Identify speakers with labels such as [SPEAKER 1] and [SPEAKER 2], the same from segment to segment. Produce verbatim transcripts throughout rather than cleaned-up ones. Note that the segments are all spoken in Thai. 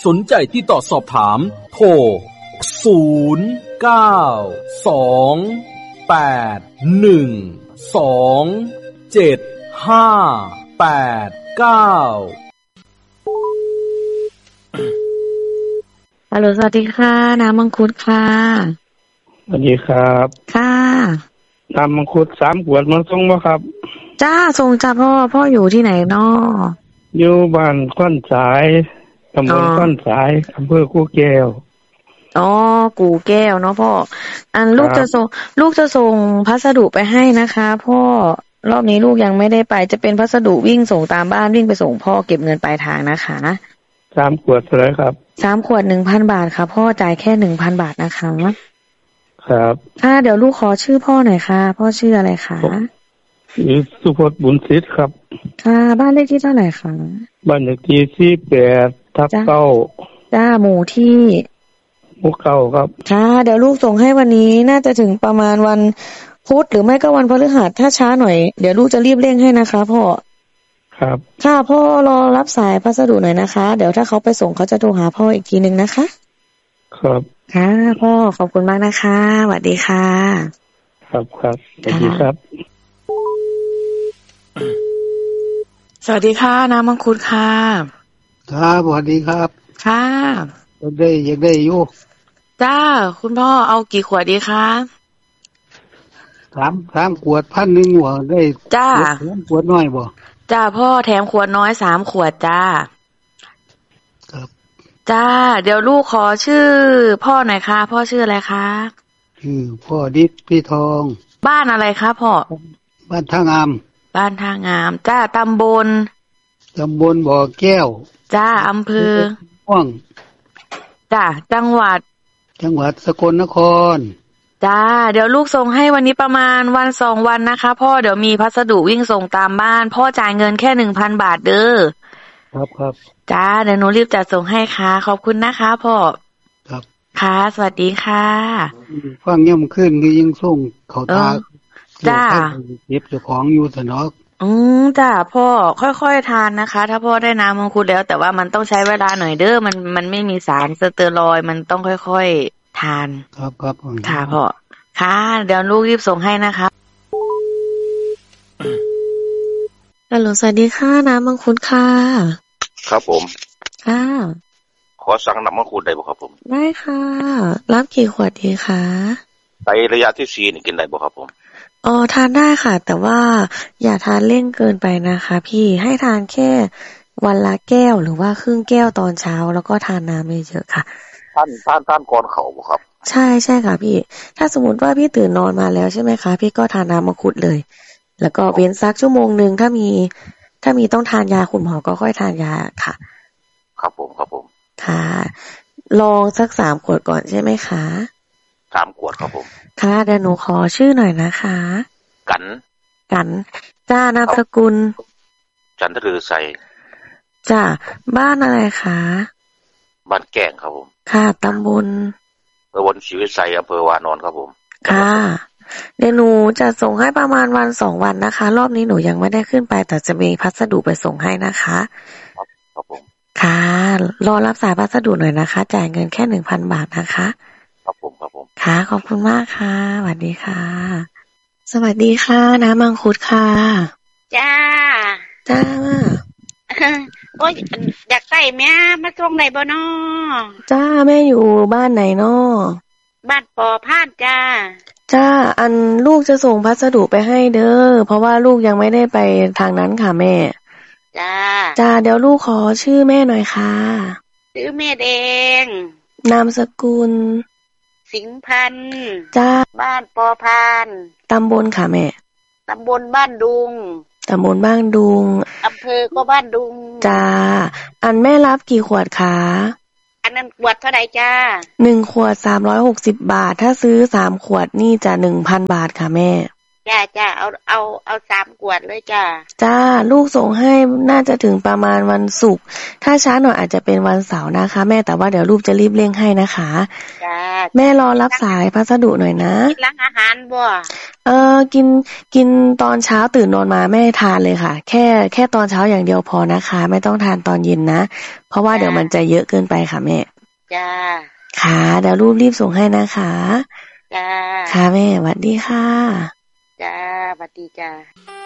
[SPEAKER 1] สนใจที่ต่อสอบถามโทรศูนย์ เก้า สอง แปด หนึ่ง สอง เจ็ด ห้า แปด เก้า
[SPEAKER 2] ฮัลโหลสวัสดีค่ะน้ำมังคุดค่ะ
[SPEAKER 3] สวัสดีครับ
[SPEAKER 2] ค่ะ
[SPEAKER 3] น้ำมังคุดสามขวดมาส่งบ่ครับ
[SPEAKER 2] จ้าส่งจ้าพ่อพ่ออยู่ที่ไหนน้อ
[SPEAKER 3] อยู่บ้านก้อนสายตำบลก้อนสายอำเภอกู่แก้ว
[SPEAKER 2] อ๋อกู่แก้วเนาะพ่ออันลูกจะส่งลูกจะส่งพัสดุไปให้นะคะพ่อรอบนี้ลูกยังไม่ได้ไปจะเป็นพัสดุวิ่งส่งตามบ้านวิ่งไปส่งพ่อเก็บเงินปลายทางนะคะ
[SPEAKER 3] สามขวดเท่าไหร่ครับ
[SPEAKER 2] สามขวด หนึ่งพัน บาทค่ะพ่อจ่ายแค่ หนึ่งพัน บาทนะคะ
[SPEAKER 3] ครับ
[SPEAKER 2] ค่ะเดี๋ยวลูกขอชื่อพ่อหน่อยค่ะพ่อชื่ออะไรคะ
[SPEAKER 3] ชื่อสุพจน์บุญศิษย์ครับ
[SPEAKER 2] ค่ะบ้านเลขที่เท่าไหร่คะ
[SPEAKER 3] บ้านเลขที่สี่สิบแปดทับเก้า
[SPEAKER 2] จ้าหมู่ที่
[SPEAKER 3] หมู่เก้าครับ
[SPEAKER 2] ค่ะเดี๋ยวลูกส่งให้วันนี้น่าจะถึงประมาณวันพุธหรือไม่ก็วันพฤหัสถ้าช้าหน่อยเดี๋ยวลูกจะรีบเร่งให้นะคะพ่อ
[SPEAKER 3] ครับ
[SPEAKER 2] ค่ะพ่อรอรับสายพัสดุหน่อยนะคะเดี๋ยวถ้าเขาไปส่งเขาจะโทรหาพ่ออีกทีนึงนะคะ
[SPEAKER 3] ครับ
[SPEAKER 2] ค่ะพ่อขอบคุณมากนะคะสวัสดีค่ะ
[SPEAKER 3] ครับครับสวัสดีครับ
[SPEAKER 2] สวัสดีค่ะน้ำมังคุดค่ะ
[SPEAKER 3] ครับสวัสดีครับ
[SPEAKER 2] ค่ะ
[SPEAKER 3] อยากได้อยากได้อยู่
[SPEAKER 2] จ้าคุณพ่อเอากี่ขวดดีคะ
[SPEAKER 3] สามสามขวดพันหนึ่งหัวได้
[SPEAKER 2] จ้า
[SPEAKER 3] ขวดน้อยบ่
[SPEAKER 2] จ้าพ่อแถมขวดน้อยสามขวดจ้า
[SPEAKER 3] ครับ
[SPEAKER 2] จ้าเดี๋ยวลูกขอชื่อพ่อหน่อยค่ะพ่อชื่ออะไรคะ
[SPEAKER 3] ชื่อพ่อดิษฐ์พี่ทอง
[SPEAKER 2] บ้านอะไรคะพ่อ
[SPEAKER 3] บ้านท่างาม
[SPEAKER 2] บ้านท่างามจ้าตำบล
[SPEAKER 3] ตำบลบ่อแก้ว
[SPEAKER 2] จ้าอำเภอ
[SPEAKER 3] ม่วง
[SPEAKER 2] จ้าจังหวัด
[SPEAKER 3] จังหวัดสกลนคร
[SPEAKER 2] จ้าเดี๋ยวลูกส่งให้วันนี้ประมาณวันสองวันนะคะพ่อเดี๋ยวมีพัสดุวิ่งส่งตามบ้านพ่อจ่ายเงินแค่ หนึ่งพัน บาทเด้อ
[SPEAKER 3] ครับครับ
[SPEAKER 2] จ้าเดี๋ยวหนูรีบจัดส่งให้ค่ะขอบคุณนะคะพ่อ
[SPEAKER 3] ครับ
[SPEAKER 2] ค่ะสวัสดีค่ะ
[SPEAKER 3] ฟังย่ำขึ้นก็ยังส่งเขาตา
[SPEAKER 2] จ้า
[SPEAKER 3] เก็บเจ้าของอยู่สนอก
[SPEAKER 2] อืมจ้าพ่อค่อยๆทานนะคะถ้าพ่อได้น้ำมังคุดแล้วแต่ว่ามันต้องใช้เวลาหน่อยเด้อมันมันไม่มีสารสเตียรอยด์มันต้องค่อยๆทาน
[SPEAKER 3] ครับครับ
[SPEAKER 2] ค่ะพ่อค่ะเดี๋ยวลูกรีบส่งให้นะคะฮัลโหลสวัสดีค่ะน้ำมังคุดค่ะ
[SPEAKER 4] ครับผม
[SPEAKER 2] ค่ะ
[SPEAKER 4] ขอสั่งน้ำมังคุดได้บ่ครับผม
[SPEAKER 2] ได้ค่ะรับกี่ขวดดีคะ
[SPEAKER 4] ไประยะที่สี่นี่กินได้บ่ครับผม
[SPEAKER 2] อ๋อทานได้ค่ะแต่ว่าอย่าทานเร่งเกินไปนะคะพี่ให้ทานแค่วันละแก้วหรือว่าครึ่งแก้วตอนเช้าแล้วก็ทานน้ำเยอะๆค่ะ
[SPEAKER 4] ท่านท่านท่านก่อนเขาบ่ครับ
[SPEAKER 2] ใช่ใช่ค่ะพี่ถ้าสมมติว่าพี่ตื่นนอนมาแล้วใช่ไหมคะพี่ก็ทานน้ำมังคุดเลยแล้วก็เว้นสักชั่วโมงนึงถ้ามีถ้ามีต้องทานยาคุณหมอก็ค่อยทานยาค่ะ
[SPEAKER 4] ครับผมครับผม
[SPEAKER 2] ค่ะลองสักสามขวดก่อนใช่ไหมคะ
[SPEAKER 4] สามขวดครับผม
[SPEAKER 2] ค่ะเดี๋ยวหนูขอชื่อหน่อยนะคะ
[SPEAKER 4] กัน
[SPEAKER 2] กันจ้านามสกุล
[SPEAKER 4] จันทรือไส
[SPEAKER 2] จ้าบ้านอะไรคะ
[SPEAKER 4] บ้านแก้งครับผม
[SPEAKER 2] ค่ะตำบล
[SPEAKER 4] ตำบลศรีวิชัยอำเภอวานอนครับผม
[SPEAKER 2] ค่ะเดี๋ยวหนูจะส่งให้ประมาณวันสองวันนะคะรอบนี้หนูยังไม่ได้ขึ้นไปแต่จะมีพัสดุไปส่งให้นะคะ
[SPEAKER 4] ครับครับผม
[SPEAKER 2] ค่ะรอรับสายพัสดุหน่อยนะคะจ่ายเงินแค่ หนึ่งพัน บาทนะคะ
[SPEAKER 4] ครับผมครับผม
[SPEAKER 2] ค่ะขอบคุณมากค่ะสวัสดีค่ะสวัสดีค่ะน้ำมังคุดค่ะ
[SPEAKER 5] จ้า
[SPEAKER 2] จ้า
[SPEAKER 5] โอ้ยอยากใส่แม่มาส่งไหนบ่น้อ
[SPEAKER 2] จ้าแม่อยู่บ้านไหนน้อ
[SPEAKER 5] บ้านปอพานจ้า
[SPEAKER 2] จ้าอันลูกจะส่งพัสดุไปให้เด้อเพราะว่าลูกยังไม่ได้ไปทางนั้นค่ะแม่
[SPEAKER 5] จ้า
[SPEAKER 2] จ้าเดี๋ยวลูกขอชื่อแม่หน่อยค่ะ
[SPEAKER 5] ชื่อแม่แดง
[SPEAKER 2] นามสกุล
[SPEAKER 5] สิงห์พันธุ์
[SPEAKER 2] จ้า
[SPEAKER 5] บ้านปอพาน
[SPEAKER 2] ตำบลค่ะแม่
[SPEAKER 5] ตำบลบ้านดุง
[SPEAKER 2] ตำบลบ้านดุง
[SPEAKER 5] อำเภอก็บ้านดุง
[SPEAKER 2] จ้าอันแม่รับกี่ขวดคะ
[SPEAKER 5] อันนั้นขวดเท่าไหร่จ้า
[SPEAKER 2] หนึ่งขวดสามร้อยหกสิบบาทถ้าซื้อสามขวดนี่จะ หนึ่งพัน บาทค่ะแม่
[SPEAKER 5] จ้าจ้าเอาเอาเอาสามขวดเลยจ้า
[SPEAKER 2] จ้าลูกส่งให้น่าจะถึงประมาณวันศุกร์ถ้าช้าหน่อยอาจจะเป็นวันเสาร์นะคะแม่แต่ว่าเดี๋ยวลูกจะรีบเร่งให้นะคะ
[SPEAKER 5] จ้า
[SPEAKER 2] แม่รอรับสายพัสดุหน่อยนะ
[SPEAKER 5] ร้านอาหารบ่
[SPEAKER 2] เออกินกินตอนเช้าตื่นนอนมาไม่ทานเลยค่ะแค่แค่ตอนเช้าอย่างเดียวพอนะคะไม่ต้องทานตอนเย็นนะเพราะว่าเดี๋ยวมันจะเยอะเกินไปค่ะแม่
[SPEAKER 5] จ้า
[SPEAKER 2] ค่ะเดี๋ยวรูปรีบส่งให้นะคะ
[SPEAKER 5] จ้า
[SPEAKER 2] ค่ะแม่สวัสดีค่ะ
[SPEAKER 5] จ้าสวัสดีจ้า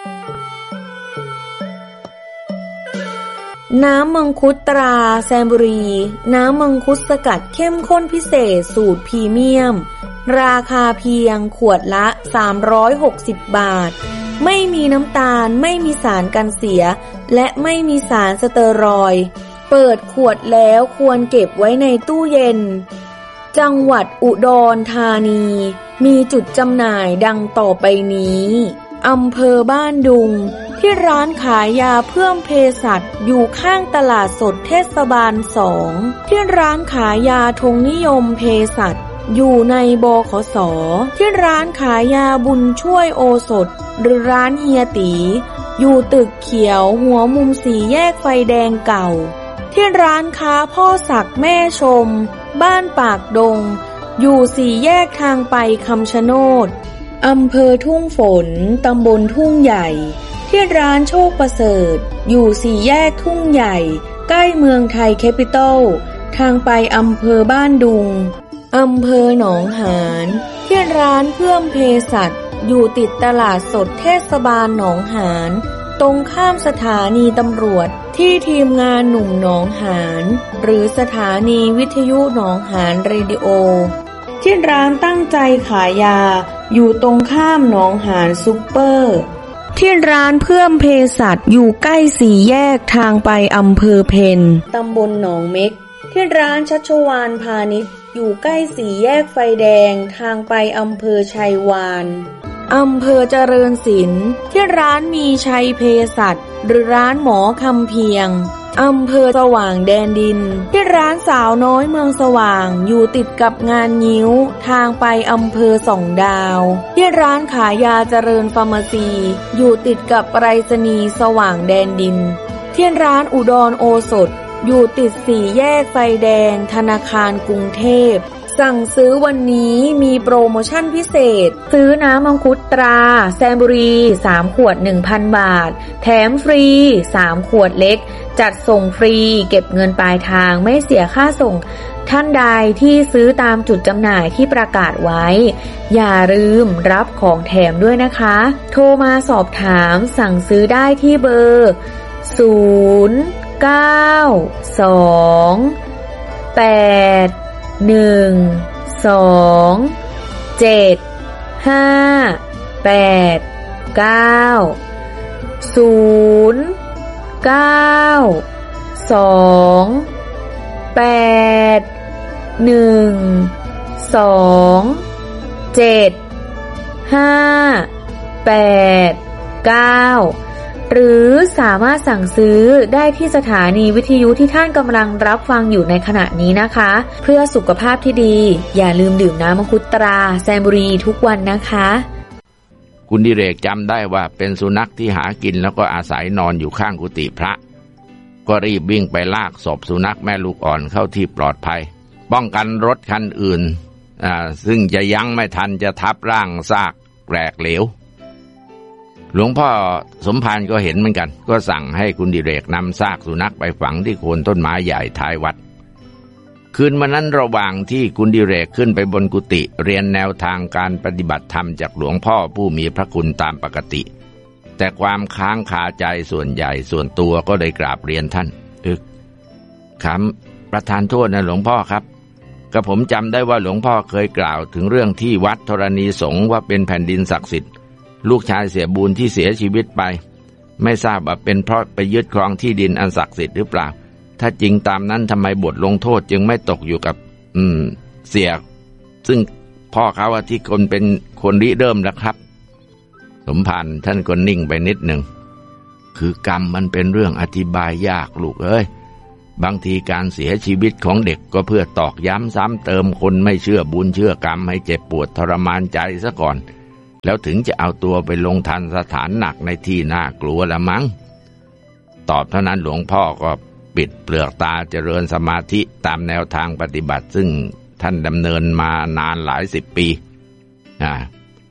[SPEAKER 6] น้ำมังคุดตราแซมบุรีน้ำมังคุดสกัดเข้มข้นพิเศษสูตรพรีเมียมราคาเพียงขวดละสามร้อยหกสิบบาทไม่มีน้ำตาลไม่มีสารกันเสียและไม่มีสารสเตียรอยด์เปิดขวดแล้วควรเก็บไว้ในตู้เย็นจังหวัดอุดรธานีมีจุดจำหน่ายดังต่อไปนี้อำเภอบ้านดุงที่ร้านขายยาเพิ่มเภสัชอยู่ข้างตลาดสดเทศบาลสองที่ร้านขายยาธงนิยมเภสัชอยู่ในบขส.ที่ร้านขายยาบุญช่วยโอสถหรือร้านเฮียตีอยู่ตึกเขียวหัวมุมสี่แยกไฟแดงเก่าที่ร้านค้าพ่อศักดิ์แม่ชมบ้านปากดงอยู่สี่แยกทางไปคำชะโนดอำเภอทุ่งฝนตำบลทุ่งใหญ่ที่ร้านโชคประเสริฐอยู่สี่แยกทุ่งใหญ่ใกล้เมืองไทยแคปิตอลทางไปอำเภอบ้านดุงอำเภอหนองหานที่ร้านเพิ่มเภสัชอยู่ติดตลาดสดเทศบาลหนองหานตรงข้ามสถานีตำรวจที่ทีมงานหนุ่มหนองหานหรือสถานีวิทยุหนองหานเรดิโอที่ร้านตั้งใจขายยาอยู่ตรงข้ามหนองหานซุปเปอร์ที่ร้านเพิ่มเภสัชอยู่ใกล้สี่แยกทางไปอำเภอเพนตำบลหนองเม็กที่ร้านชัชวาลพาณิชย์อยู่ใกล้สี่แยกไฟแดงทางไปอำเภอชัยวานอำเภอเจริญศิลป์ที่ร้านมีชัยเภสัชหรือร้านหมอคำเพียงอำเภอสว่างแดนดินที่ร้านสาวน้อยเมืองสว่างอยู่ติดกับงานงิ้วทางไปอำเภอสองดาวที่ร้านขายยาเจริญฟาร์มาซีอยู่ติดกับไปรษณีย์สว่างแดนดินที่ร้านอุดรโอสถอยู่ติดสี่แยกไฟแดงธนาคารกรุงเทพสั่งซื้อวันนี้มีโปรโมชั่นพิเศษซื้อน้ำมังคุดตราแซมบุรีสามขวด หนึ่งพัน บาทแถมฟรีสามขวดเล็กจัดส่งฟรีเก็บเงินปลายทางไม่เสียค่าส่งท่านใดที่ซื้อตามจุดจำหน่ายที่ประกาศไว้อย่าลืมรับของแถมด้วยนะคะโทรมาสอบถามสั่งซื้อได้ที่เบอร์ศูนย์ เก้า สอง แปด หนึ่ง สอง เจ็ด ห้า แปด เก้า ศูนย์ เก้า สอง แปด หนึ่ง สอง เจ็ด ห้า แปด เก้าหรือสามารถสั่งซื้อได้ที่สถานีวิทยุที่ท่านกำลังรับฟังอยู่ในขณะนี้นะคะเพื่อสุขภาพที่ดีอย่าลืมดื่มน้ำมังคุดตราแซมบุรีทุกวันนะคะ
[SPEAKER 7] คุณดิเรกจำได้ว่าเป็นสุนัขที่หากินแล้วก็อาศัยนอนอยู่ข้างกุฏิพระก็รีบวิ่งไปลากศพสุนัขแม่ลูกอ่อนเข้าที่ปลอดภัยป้องกันรถคันอื่นอ่าซึ่งจะยั้งไม่ทันจะทับร่างซากแหลกเหลวหลวงพ่อสมภารก็เห็นเหมือนกันก็สั่งให้คุณดิเรกนำซากสุนัขไปฝังที่โคนต้นไม้ใหญ่ท้ายวัดคืนวันนั้นระหว่างที่คุณดิเรกขึ้นไปบนกุฏิเรียนแนวทางการปฏิบัติธรรมจากหลวงพ่อผู้มีพระคุณตามปกติแต่ความค้างคาใจส่วนใหญ่ส่วนตัวก็ได้กราบเรียนท่านอึกคำประทานโทษนะหลวงพ่อครับก็ผมจำได้ว่าหลวงพ่อเคยกล่าวถึงเรื่องที่วัดธรณีสงฆ์ว่าเป็นแผ่นดินศักดิ์สิทธิ์ลูกชายเสียบูญที่เสียชีวิตไปไม่ทราบว่าเป็นเพราะไปยึดครองที่ดินอันศักดิ์สิทธิ์หรือเปล่าถ้าจริงตามนั้นทำไมบทลงโทษจึงไม่ตกอยู่กับอืมเสียซึ่งพ่อเขาว่าที่คนเป็นคนริเริ่มแล้วครับสมภารท่านก็นิ่งไปนิดหนึ่งคือกรรมมันเป็นเรื่องอธิบายยากลูกเอ้ยบางทีการเสียชีวิตของเด็กก็เพื่อตอกย้ำซ้ำเติมคนไม่เชื่อบุญเชื่อกรรมให้เจ็บปวดทรมานใจซะก่อนแล้วถึงจะเอาตัวไปลงทันสถานหนักในที่น่ากลัวละมั้งตอบเท่านั้นหลวงพ่อก็ปิดเปลือกตาเจริญสมาธิตามแนวทางปฏิบัติซึ่งท่านดำเนินมานานหลายสิบปีอ่า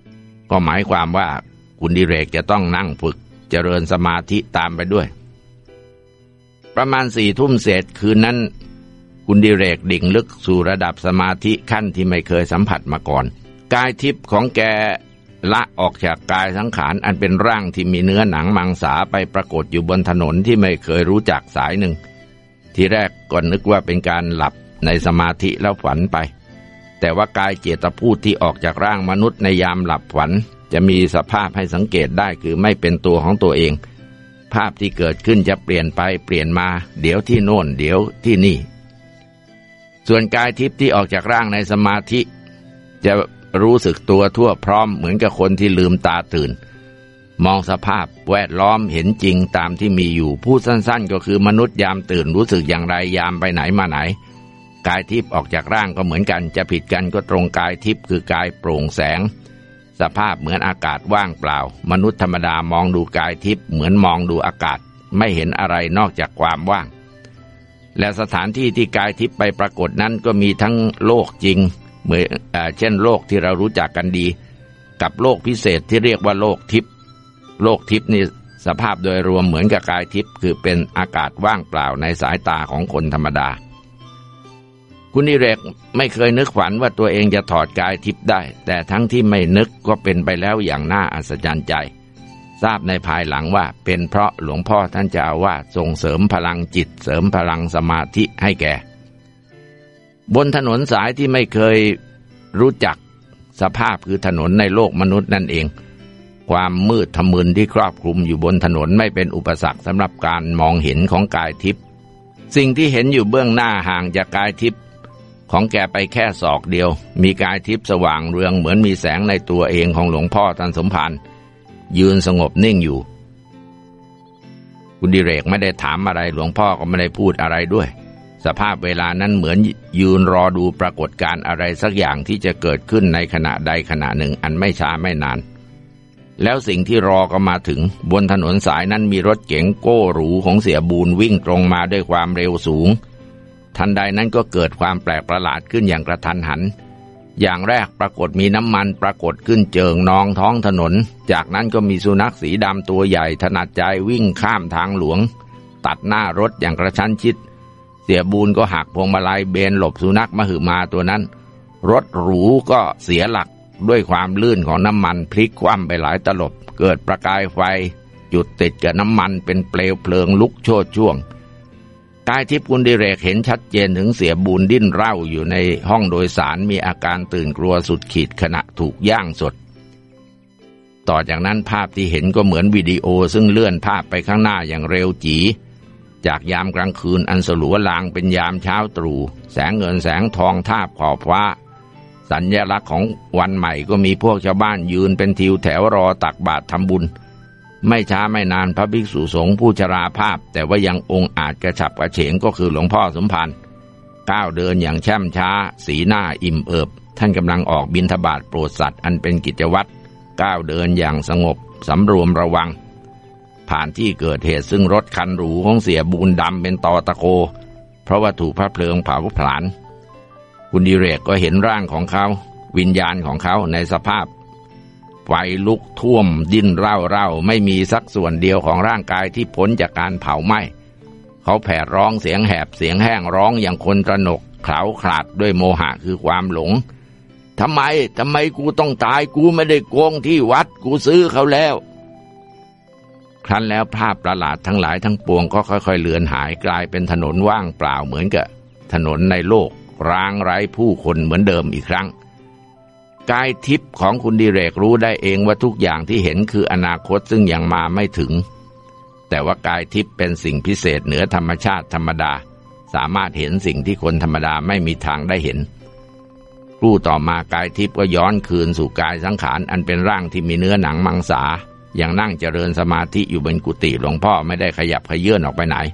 [SPEAKER 7] ก็หมายความว่าคุณดิเรกจะต้องนั่งฝึกเจริญสมาธิตามไปด้วยประมาณสี่ทุ่มเศษคืนนั้นคุณดิเรกดิ่งลึกสู่ระดับสมาธิขั้นที่ไม่เคยสัมผัสมาก่อนกายทิพย์ของแกละออกจากกายสังขารอันเป็นร่างที่มีเนื้อหนังมังสาไปปรากฏอยู่บนถนนที่ไม่เคยรู้จักสายหนึ่งทีแรกก็นึกว่าเป็นการหลับในสมาธิแล้วฝันไปแต่ว่ากายเจตพูดที่ออกจากร่างมนุษย์ในยามหลับฝันจะมีสภาพให้สังเกตได้คือไม่เป็นตัวของตัวเองภาพที่เกิดขึ้นจะเปลี่ยนไปเปลี่ยนมาเดี๋ยวที่โน่นเดี๋ยวที่นี่ส่วนกายทิพย์ที่ออกจากร่างในสมาธิจะรู้สึกตัวทั่วพร้อมเหมือนกับคนที่ลืมตาตื่นมองสภาพแวดล้อมเห็นจริงตามที่มีอยู่พูดสั้นๆก็คือมนุษย์ยามตื่นรู้สึกอย่างไรยามไปไหนมาไหนกายทิพย์ออกจากร่างก็เหมือนกันจะผิดกันก็ตรงกายทิพย์คือกายโปร่งแสงสภาพเหมือนอากาศว่างเปล่ามนุษย์ธรรมดามองดูกายทิพย์เหมือนมองดูอากาศไม่เห็นอะไรนอกจากความว่างและสถานที่ที่กายทิพย์ไปปรากฏนั้นก็มีทั้งโลกจริงเหมือนเช่นโลกที่เรารู้จักกันดีกับโลกพิเศษที่เรียกว่าโลกทิพย์โลกทิพย์นี่สภาพโดยรวมเหมือนกับกายทิพย์คือเป็นอากาศว่างเปล่าในสายตาของคนธรรมดาคุณดิเรกไม่เคยนึกฝันว่าตัวเองจะถอดกายทิพย์ได้แต่ทั้งที่ไม่นึกก็เป็นไปแล้วอย่างน่าอัศจรรย์ใจทราบในภายหลังว่าเป็นเพราะหลวงพ่อท่านเจ้าอาวาสส่งเสริมพลังจิตเสริมพลังสมาธิให้แก่บนถนนสายที่ไม่เคยรู้จักสภาพคือถนนในโลกมนุษย์นั่นเองความมืดทะมึนที่ครอบคลุมอยู่บนถนนไม่เป็นอุปสรรคสำหรับการมองเห็นของกายทิพย์สิ่งที่เห็นอยู่เบื้องหน้าห่างจากกายทิพย์ของแกไปแค่ศอกเดียวมีกายทิพย์สว่างเรืองเหมือนมีแสงในตัวเองของหลวงพ่อท่านสมภารยืนสงบนิ่งอยู่คุณดิเรกไม่ได้ถามอะไรหลวงพ่อก็ไม่ได้พูดอะไรด้วยสภาพเวลานั้นเหมือนยืนรอดูปรากฏการณ์อะไรสักอย่างที่จะเกิดขึ้นในขณะใดขณะหนึ่งอันไม่ช้าไม่นานแล้วสิ่งที่รอก็มาถึงบนถนนสายนั้นมีรถเก๋งโก้หรูของเสียบูนวิ่งตรงมาด้วยความเร็วสูงทันใดนั้นก็เกิดความแปลกประหลาดขึ้นอย่างกระทันหันอย่างแรกปรากฏมีน้ำมันปรากฏขึ้นเจิ่งนองท้องถนนจากนั้นก็มีสุนัขสีดำตัวใหญ่ถนัดใจวิ่งข้ามทางหลวงตัดหน้ารถอย่างกระชั้นชิดเสียบูนก็หักพวงมาลัยเบนหลบสุนัขมหึมาตัวนั้นรถหรูก็เสียหลักด้วยความลื่นของน้ำมันพลิกคว่ำไปหลายตลบเกิดประกายไฟจุดติดกับน้ำมันเป็นเปลวเพลิงลุกโชติช่วงกายทิพย์คุณดิเรกเห็นชัดเจนถึงเสียบูนดิ้นเร่าอยู่ในห้องโดยสารมีอาการตื่นกลัวสุดขีดขณะถูกย่างสดต่อจากนั้นภาพที่เห็นก็เหมือนวิดีโอซึ่งเลื่อนภาพไปข้างหน้าอย่างเร็วจีจากยามกลางคืนอันสลัวลางเป็นยามเช้าตรู่แสงเงินแสงทองทาบขอบฟ้าสัญลักษณ์ของวันใหม่ก็มีพวกชาวบ้านยืนเป็นทิวแถวรอตักบาตรทำบุญไม่ช้าไม่นานพระภิกษุสงฆ์ผู้ชราภาพแต่ว่ายังองค์อาจกระฉับกระเฉงก็คือหลวงพ่อสมภารก้าวเดินอย่างแช่มช้าสีหน้าอิ่มเอิบท่านกำลังออกบิณฑบาตโปรดสัตว์อันเป็นกิจวัตรก้าวเดินอย่างสงบสำรวมระวังผ่านที่เกิดเหตุซึ่งรถคันหรูของเสียบูนดำเป็นตอตะโกเพราะว่าถูกพระเพลิงเผาผลาญคุณดิเรกก็เห็นร่างของเขาวิญญาณของเขาในสภาพไฟลุกท่วมดิ้นเร่าเร่าไม่มีสักส่วนเดียวของร่างกายที่พ้นจากการเผาไหม้เขาแผดร้องเสียงแหบเสียงแห้งร้องอย่างคนตระหนกเขลาขลาดด้วยโมหะคือความหลงทำไมทำไมกูต้องตายกูไม่ได้โกงที่วัดกูซื้อเขาแล้วครั้นแล้วภาพประหลาดทั้งหลายทั้งปวงก็ค่อยๆเลือนหายกลายเป็นถนนว่างเปล่าเหมือนกับถนนในโลกร้างไร้ผู้คนเหมือนเดิมอีกครั้งกายทิพย์ของคุณดิเรกรู้ได้เองว่าทุกอย่างที่เห็นคืออนาคตซึ่งยังมาไม่ถึงแต่ว่ากายทิพย์เป็นสิ่งพิเศษเหนือธรรมชาติธรรมดาสามารถเห็นสิ่งที่คนธรรมดาไม่มีทางได้เห็นครู่ต่อมากายทิพย์ก็ย้อนคืนสู่กายสังขารอันเป็นร่างที่มีเนื้อหนังมังสายังนั่งเจริญสมาธิอยู่บนกุฏิหลวงพ่อไม่ได้ขยับเขยื้อนออกไปไหน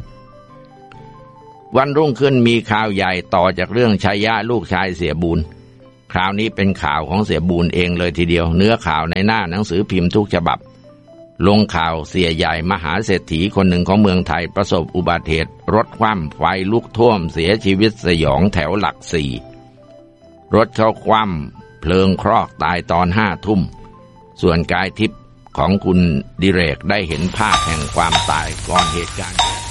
[SPEAKER 7] วันรุ่งขึ้นมีข่าวใหญ่ต่อจากเรื่องชัยยะลูกชายเสียบูนคราวนี้เป็นข่าวของเสียบูนเองเลยทีเดียวเนื้อข่าวในหน้าหนังสือพิมพ์ทุกฉบับลงข่าวเสียใหญ่มหาเศรษฐีคนหนึ่งของเมืองไทยประสบอุบัติเหตุรถคว่ำไฟลุกท่วมเสียชีวิตสยองแถวหลักสี่รถเขาคว่ำเพลิงครอกตายตอนห้าทุ่มส่วนกายทิพย์ของคุณดิเรกได้เห็นภาพแห่งความตายก่อนเหตุการณ์